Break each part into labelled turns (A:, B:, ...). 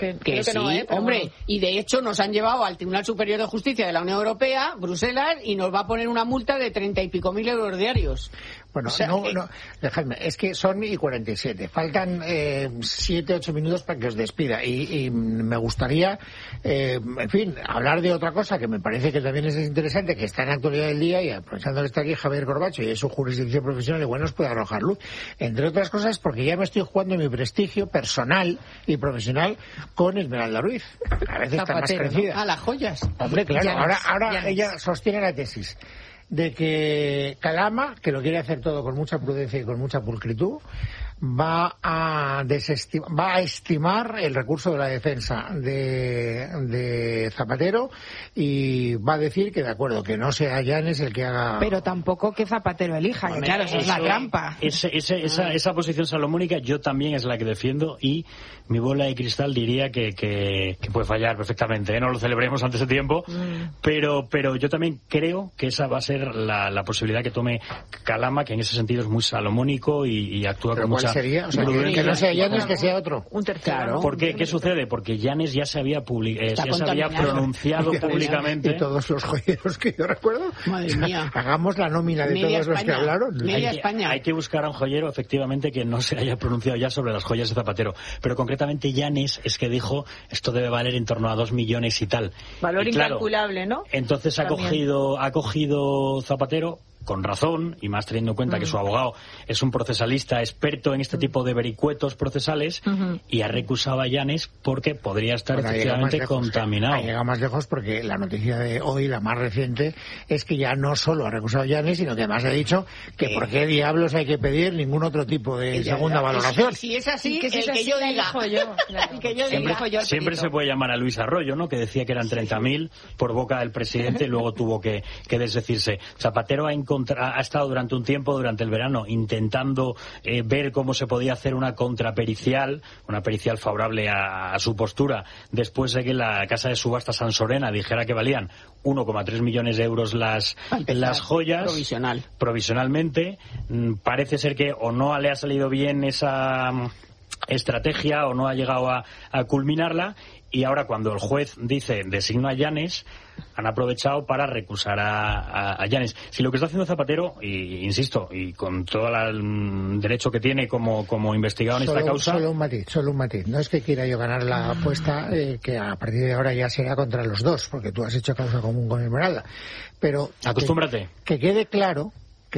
A: Que sí, no, hombre, bueno. Y de hecho nos han llevado al Tribunal Superior de Justicia de la Unión Europea, Bruselas, y nos va a poner una multa de 30 y pico mil euros diarios.
B: Bueno, o sea, no, dejadme, es que son y 47. Faltan 7-8 minutos para que os despida. Y me gustaría, en fin, hablar de otra cosa que me parece que también es interesante, que está en la actualidad del día, y aprovechando que está aquí Javier Corbacho y es su jurisdicción profesional, igual nos puede arrojar luz. Entre otras cosas, porque ya me estoy jugando mi prestigio personal y profesional con Esmeralda Ruiz. A veces está más crecida.
A: ¿No? A las joyas.
B: Hombre, claro, ahora ella sostiene la tesis de que Calama, que lo quiere hacer todo con mucha prudencia y con mucha pulcritud, va a estimar el recurso de la defensa de Zapatero y va a decir que de acuerdo, que no sea Llanes el que haga...
C: Pero tampoco que Zapatero elija, que claro, eso es la trampa.
D: Esa posición salomónica yo también es la que defiendo, y mi bola de cristal diría que puede fallar perfectamente, ¿eh? No lo celebremos antes de tiempo, pero yo también creo que esa va a ser la posibilidad que tome Calama, que en ese sentido es muy salomónico y actúa con mucha...
B: Sería, o sea, que no sea Llanes, que sea otro.
C: Un tercero.
A: Claro.
D: ¿Por qué? ¿Qué sucede? Porque Llanes ya se había pronunciado públicamente.
B: Y todos los joyeros que yo recuerdo.
A: Madre mía.
B: Hagamos la nómina de todos los que hablaron.
A: Media España.
D: Hay que buscar a un joyero, efectivamente, que no se haya pronunciado ya sobre las joyas de Zapatero. Pero concretamente Llanes es que dijo, esto debe valer en torno a 2 millones y tal.
C: Valor
D: y claro,
C: incalculable, ¿no?
D: Entonces ha cogido Zapatero, con razón, y más teniendo en cuenta que su abogado es un procesalista experto en este tipo de vericuetos procesales, y ha recusado a Llanes porque podría estar efectivamente contaminado.
B: Ha llegado más lejos porque la noticia de hoy, la más reciente, es que ya no solo ha recusado a Llanes, sino que además ha dicho que por qué diablos hay que pedir ningún otro tipo de segunda valoración.
A: Si es así, que yo diga.
D: Siempre se puede llamar a Luis Arroyo, ¿no? Que decía que eran 30.000 por boca del presidente y luego tuvo que desdecirse. Zapatero ha estado durante un tiempo, durante el verano, intentando ver cómo se podía hacer una contrapericial, una pericial favorable a su postura, después de que la casa de subasta San Sorena dijera que valían 1,3 millones de euros las joyas. Provisionalmente. Parece ser que o no le ha salido bien esa estrategia o no ha llegado a culminarla, y ahora cuando el juez dice designo a Llanes, han aprovechado para recusar a Llanes. Si lo que está haciendo Zapatero, y insisto, y con todo el derecho que tiene como investigado en esta causa...
B: Solo un matiz. No es que quiera yo ganar la apuesta, que a partir de ahora ya será contra los dos, porque tú has hecho causa común con Esmeralda. Pero...
D: Acostúmbrate.
B: Que quede claro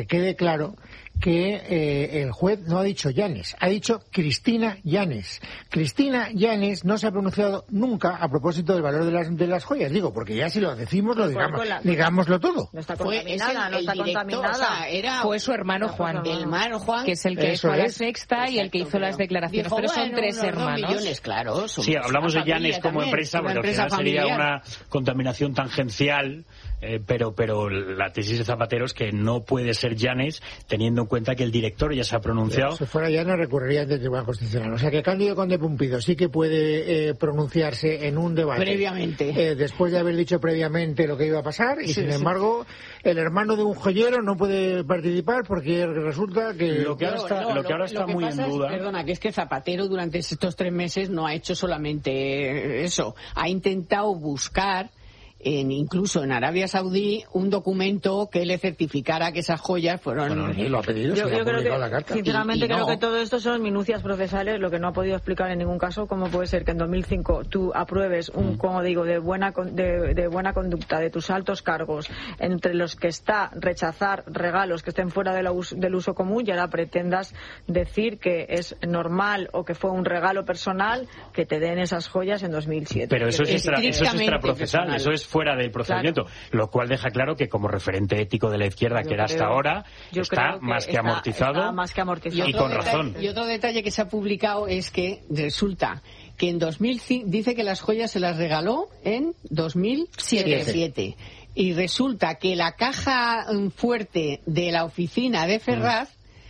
B: que el juez no ha dicho Llanes, ha dicho Cristina Llanes. Cristina Llanes no se ha pronunciado nunca a propósito del valor de las joyas. Digo, porque ya si lo decimos, digámoslo todo.
C: No está contaminada,
A: fue su hermano Juan. El hermano Juan,
C: que es el que fue a La Sexta y el que hizo las declaraciones.
A: Dijo,
C: pero son tres hermanos.
A: Millones, claro.
D: Sí, hablamos de Llanes como empresa, porque al final sería una contaminación tangencial. Pero la tesis de Zapatero es que no puede ser Llanes, teniendo en cuenta que el director ya se ha pronunciado.
B: Si fuera Llanes, recurriría ante el Tribunal Constitucional. O sea que Cándido Conde Pumpido sí que puede pronunciarse en un debate
A: previamente,
B: después de haber dicho previamente lo que iba a pasar, y sin embargo el hermano de un joyero no puede participar porque resulta que
D: lo que ahora está muy en duda.
A: Perdona, que es que Zapatero durante estos 3 meses no ha hecho solamente eso, ha intentado buscar incluso en Arabia Saudí un documento que le certificara que esas joyas fueron...
B: Bueno, lo ha pedido,
C: yo creo que,
B: la carta.
C: Sinceramente creo que todo esto son minucias procesales, lo que no ha podido explicar en ningún caso cómo puede ser que en 2005 tú apruebes un código de buena conducta de tus altos cargos, entre los que está rechazar regalos que estén fuera del uso común, y ahora pretendas decir que es normal o que fue un regalo personal que te den esas joyas en 2007.
D: Pero eso es extraprocesal, eso es fuera del procedimiento, lo cual deja claro que como referente ético de la izquierda que era hasta ahora, está más que amortizado y con razón.
A: Y otro detalle que se ha publicado es que resulta que en 2005 dice que las joyas se las regaló en 2007. Y resulta que la caja fuerte de la oficina de Ferraz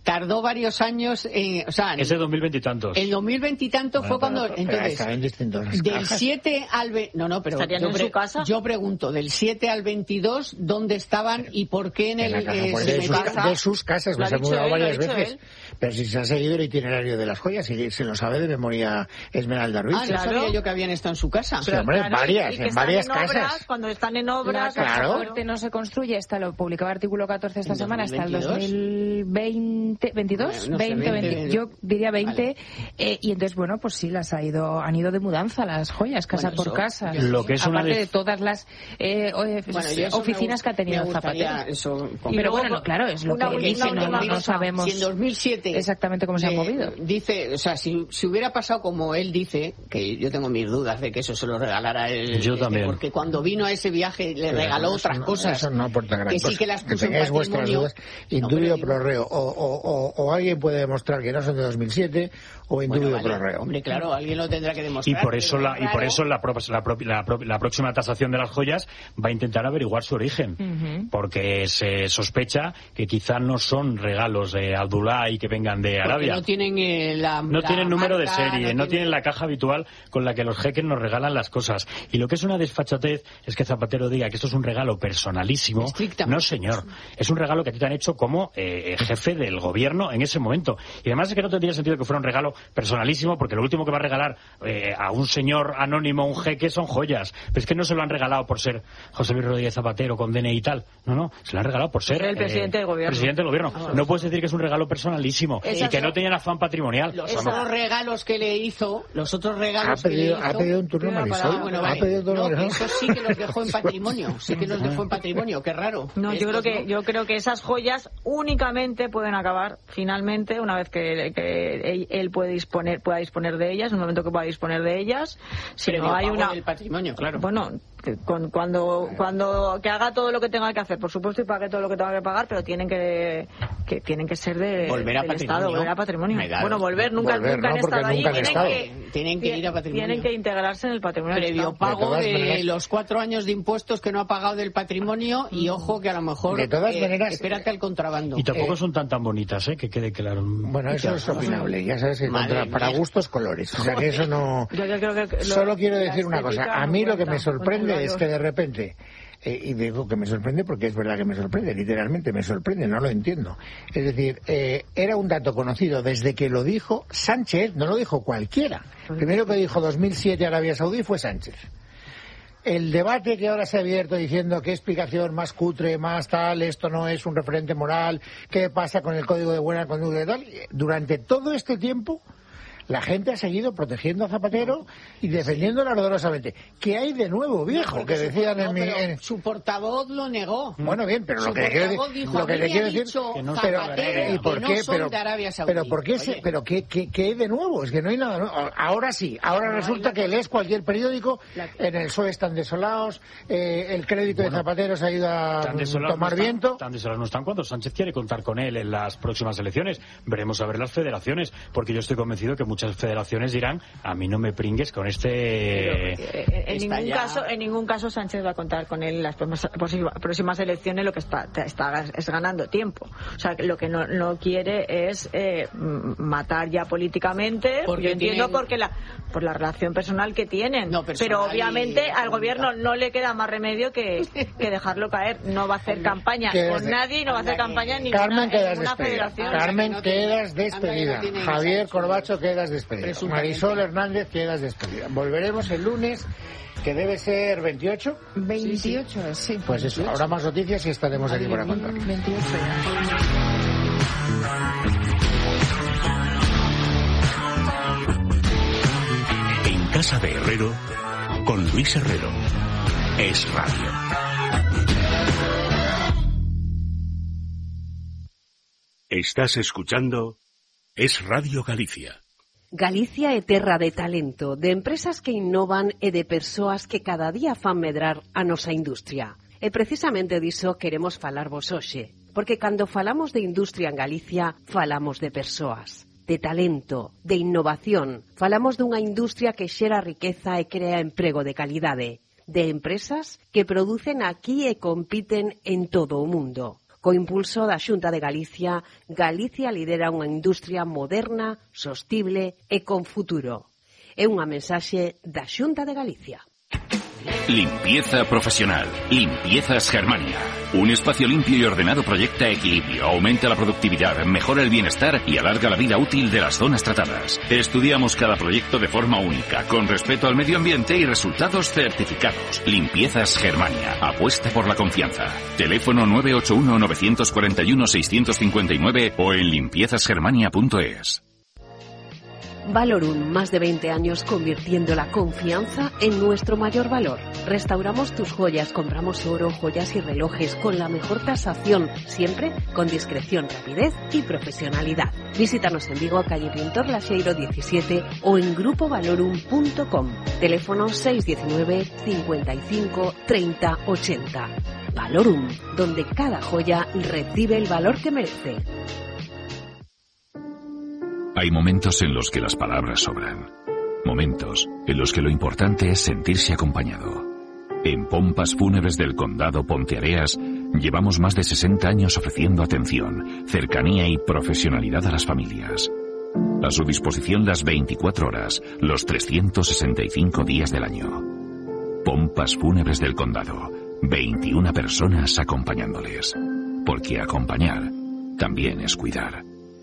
A: tardó varios años,
D: ese 2020 y tantos.
A: El 2020 y tantos fue cuando, entonces, del 7 al pero
C: ¿estarían en su casa?
A: Yo pregunto, del 7 al 22, ¿dónde estaban y por qué en el
B: de sus casas? Se ha mudado varias veces.
C: Él.
B: Pero si se ha seguido el itinerario de las joyas, y se lo sabe de memoria Esmeralda Ruiz.
A: No sabía yo que habían estado en su casa.
B: Sí, hombre, en varias casas.
C: Cuando están en obras,
E: la Casa Fuerte no se construye, lo publicaba Artículo 14 esta semana, hasta el 2022, no sé, 20, yo diría 20, y entonces, bueno, pues sí, han ido de mudanza las joyas, casa por casa.
D: Lo que es
E: aparte de todas las oficinas que ha tenido Zapatero. Pero bueno, claro, es lo que dice, no sabemos
A: si en 2007
E: exactamente cómo se ha movido.
A: Dice, si hubiera pasado como él dice, que yo tengo mis dudas de que eso se lo regalara él.
D: Yo también.
A: Porque cuando vino a ese viaje le regaló otras cosas.
B: Eso no aporta gran
A: que
B: cosa.
A: sí que las puso en
B: tengáis vuestras dudas, indubio pro reo. O alguien puede demostrar que no son de 2007, o indubio pro reo.
A: Hombre, claro, alguien lo tendrá que demostrar.
D: Y por eso la próxima tasación de las joyas va a intentar averiguar su origen, porque se sospecha que quizá no son regalos de Abdullah y que vengan de Arabia.
A: No tienen
D: tienen número de serie, no tienen la caja habitual con la que los jeques nos regalan las cosas. Y lo que es una desfachatez es que Zapatero diga que esto es un regalo personalísimo. No, señor. Es un regalo que a ti te han hecho como jefe del gobierno en ese momento. Y además es que no tendría sentido que fuera un regalo personalísimo, porque lo último que va a regalar a un señor anónimo, un jeque, son joyas. Pero es que no se lo han regalado por ser José Luis Rodríguez Zapatero con DNI y tal. No, se lo han regalado por ser
C: el presidente del gobierno.
D: No puedes decir que es un regalo personalísimo y que no tenían afán patrimonial.
A: Los otros regalos que le hizo,
B: ha pedido un turno Marisol.
A: Eso sí que los dejó en patrimonio. Qué raro.
C: No, yo creo que esas joyas únicamente pueden acabar finalmente una vez que él pueda disponer de ellas, en un momento que pueda disponer de ellas. Si no hay
A: el patrimonio, claro.
C: Bueno, cuando que haga todo lo que tenga que hacer, por supuesto, y pague todo lo que tenga que pagar, pero tienen que ser del Estado, volver a patrimonio. Bueno, nunca han estado ahí,
A: tienen que ir a patrimonio.
C: Tienen que integrarse en el patrimonio.
A: Previo pago de los 4 años de impuestos que no ha pagado del patrimonio, y ojo que a lo mejor
B: de todas maneras,
A: espérate al contrabando.
D: Y tampoco son tan bonitas, que quede claro.
B: Bueno, eso es opinable, ya sabes que para gustos colores, o sea que eso no. Solo quiero decir una cosa, a mí lo que me sorprende es que de repente, y digo que me sorprende porque es verdad que me sorprende, literalmente me sorprende, no lo entiendo. Es decir, era un dato conocido desde que lo dijo Sánchez, no lo dijo cualquiera. Primero que dijo 2007 Arabia Saudí fue Sánchez. El debate que ahora se ha abierto diciendo qué explicación más cutre, más tal, esto no es un referente moral, qué pasa con el código de buena conducta y tal, durante todo este tiempo la gente ha seguido protegiendo a Zapatero y defendiéndolo ardorosamente. ¿Qué hay de nuevo, viejo? Que decían
A: su portavoz lo negó.
B: Bueno, bien, pero lo que le quiero decir
A: que no ¿y por qué?
B: Pero ¿qué hay de nuevo? Es que no hay nada nuevo. Ahora sí, ahora resulta que lees cualquier periódico, en el PSOE están desolados, el crédito de Zapatero se ha ido a tomar viento.
D: Tan desolados no están cuando Sánchez quiere contar con él en las próximas elecciones. Veremos a ver las federaciones, porque yo estoy convencido que muchas federaciones dirán, a mí no me pringues con este.
C: En ningún caso Sánchez va a contar con él en las próximas elecciones. Lo que está es ganando tiempo. O sea, lo que no quiere es matar ya políticamente. Yo entiendo por la relación personal que tienen. Pero obviamente al gobierno no le queda más remedio que dejarlo caer. No va a hacer campaña con nadie y no va a hacer campaña en ninguna federación.
B: Carmen, quedas despedida. Javier Corbacho, quedas despedida. Marisol Hernández, quedas despedida. Volveremos el lunes, que debe ser 28.
E: 28, sí.
B: Pues eso, habrá más noticias y estaremos aquí para contar.
E: 28
F: En Casa de Herrero, con Luis Herrero. Es Radio. Estás escuchando Es Radio Galicia.
G: Galicia é terra de talento, de empresas que innovan e de persoas que cada día fan medrar a nosa industria. E precisamente diso queremos falarvos hoxe, porque cando falamos de industria en Galicia, falamos de persoas, de talento, de innovación, falamos dunha industria que xera riqueza e crea emprego de calidade, de empresas que producen aquí e compiten en todo o mundo, Co impulso da Xunta de Galicia, Galicia lidera unha industria moderna, sostible e con futuro. É unha mensaxe da Xunta de Galicia.
H: Limpieza profesional. Limpiezas Germania. Un espacio limpio y ordenado proyecta equilibrio, aumenta la productividad, mejora el bienestar y alarga la vida útil de las zonas tratadas. Estudiamos cada proyecto de forma única, con respeto al medio ambiente y resultados certificados. Limpiezas Germania. Apuesta por la confianza. Teléfono 981-941-659 o en limpiezasgermania.es.
G: Valorum, más de 20 años convirtiendo la confianza en nuestro mayor valor. Restauramos tus joyas, compramos oro, joyas y relojes con la mejor tasación, siempre con discreción, rapidez y profesionalidad. Visítanos en Vigo, calle Pintor Laxeiro 17 o en grupovalorum.com. Teléfono 619 55 30 80. Valorum, donde cada joya recibe el valor que merece.
H: Hay momentos en los que las palabras sobran. Momentos en los que lo importante es sentirse acompañado. En Pompas Fúnebres del Condado Ponteareas llevamos más de 60 años ofreciendo atención, cercanía y profesionalidad a las familias. A su disposición las 24 horas, los 365 días del año. Pompas Fúnebres del Condado. 21 personas acompañándoles. Porque acompañar también es cuidar.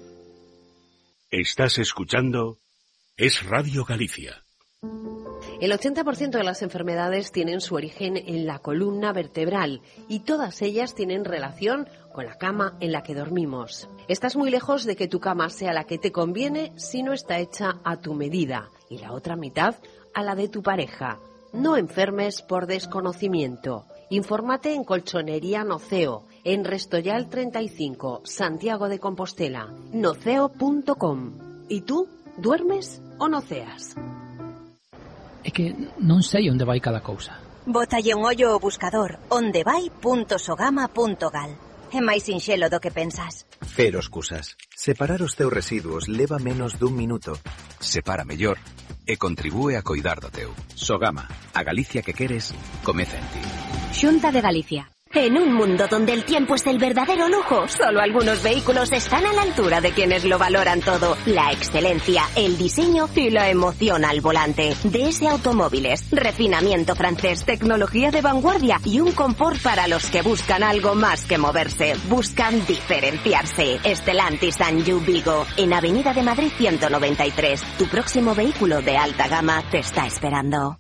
F: Estás escuchando Es Radio Galicia.
G: El 80% de las enfermedades tienen su origen en la columna vertebral y todas ellas tienen relación con la cama en la que dormimos. Estás muy lejos de que tu cama sea la que te conviene si no está hecha a tu medida y la otra mitad a la de tu pareja. No enfermes por desconocimiento. Infórmate en Colchonería Noceo, en Restollal 35, Santiago de Compostela, noceo.com. ¿Y tú, duermes o noceas?
I: É que non sei onde vai cada cousa.
J: Bótalle un ollo ao buscador ondevai.sogama.gal. É máis sinxelo do que pensas.
K: Cero excusas. Separar os teus residuos leva menos dun minuto. Separa mellor e contribúe a coidar do teu. Sogama, a Galicia que queres, comeza en ti.
J: Xunta de Galicia. En un mundo donde el tiempo es el verdadero lujo, solo algunos vehículos están a la altura de quienes lo valoran todo. La excelencia, el diseño y la emoción al volante. DS Automóviles, refinamiento francés, tecnología de vanguardia y un confort para los que buscan algo más que moverse. Buscan diferenciarse. Stellantis Sanyu Vigo, en Avenida de Madrid 193. Tu próximo vehículo de alta gama te está esperando.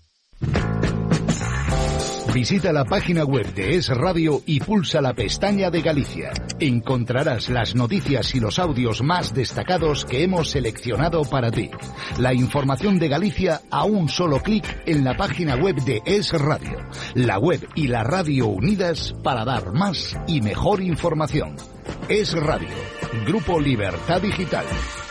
L: Visita la página web de Es Radio y pulsa la pestaña de Galicia. Encontrarás las noticias y los audios más destacados que hemos seleccionado para ti. La información de Galicia a un solo clic en la página web de Es Radio. La web y la radio unidas para dar más y mejor información. Es Radio, Grupo Libertad Digital.